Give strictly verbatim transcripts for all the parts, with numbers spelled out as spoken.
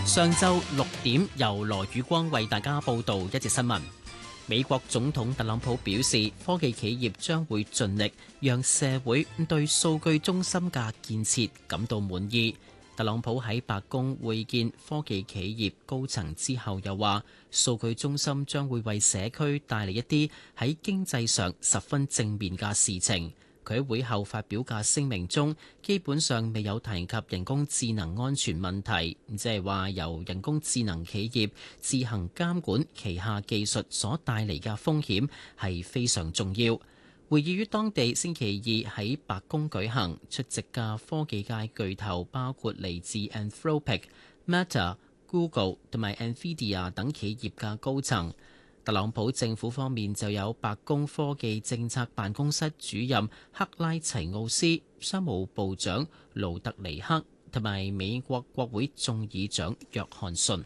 上晝六點，由羅宇光為大家報道一節新聞。美國總統特朗普表示，科技企業將會盡力讓社會對數據中心嘅建設感到滿意。特朗普喺白宮會見科技企業高層之後又話，數據中心將會為社區帶嚟一啲喺經濟上十分正面嘅事情。佢喺會後發表嘅聲明中，基本上未有提及人工智能安全問題，即係話由人工智能企業自行監管旗下技術所帶嚟嘅風險係非常重要。會議於當地星期二喺白宮舉行，出席嘅科技界巨頭包括嚟自 Anthropic、Meta、Google 同埋 Nvidia 等企業嘅高層。特朗普政府方面就有白宮科技政策辦公室主任克拉齊奧斯、商務部長盧特尼克同埋美國國會眾議長約翰遜。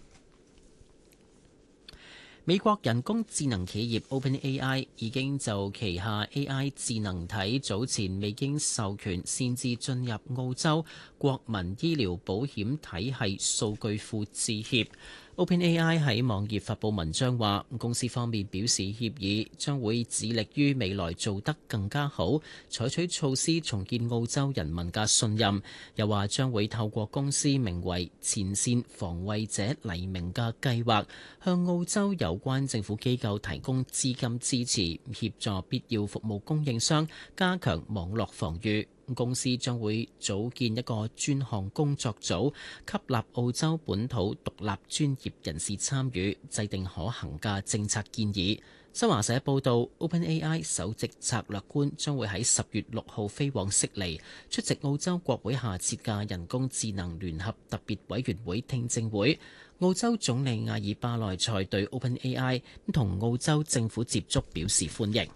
美國人工智能企業 OpenAI 已經就旗下 A I 智能體早前未經授權擅自進入澳洲國民醫療保險體系數據庫致歉。OpenAI 喺網頁發布文章話，公司方面表示歉意，將會致力於未來做得更加好，採取措施重建澳洲人民嘅信任。又話將會透過公司名為前線防衛者黎明嘅計劃，向澳洲有關政府機構提供資金支持，協助必要服務供應商加強網絡防禦。公司將會組建一個專項工作組，吸納澳洲本土獨立專業人士參與，制定可行嘅政策建議。新華社報道 ，OpenAI 首席策略官將會喺十月六號飛往悉尼，出席澳洲國會下設嘅人工智能聯合特別委員會聽證會。澳洲總理阿爾巴內塞對 OpenAI 同澳洲政府接觸表示歡迎。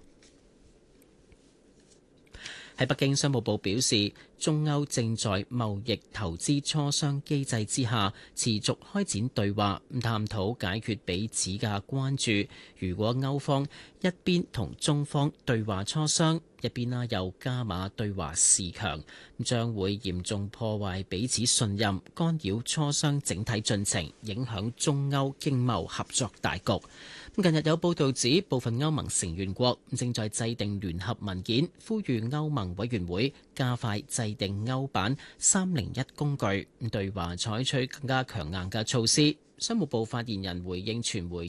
喺北京，商務部表示，中歐正在貿易投資磋商機制之下，持續開展對話，探討解決彼此嘅關注。如果歐方一邊同中方對話磋商，一邊啦又加碼對華示強，將會嚴重破壞彼此信任，干擾磋商整體進程，影響中歐經貿合作大局。近日有報道指，部分歐盟成員國正在制定聯合文件，呼籲歐盟委員會加快制定歐版三零一工具，對華採取更加強硬嘅措施。商務部發言人回應傳媒